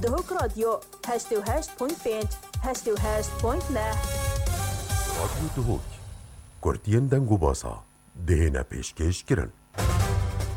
دهوک رادیو 88.5 88.9 رادیو دهوک کردین دنگو باسا دهنه پیشکش کرن.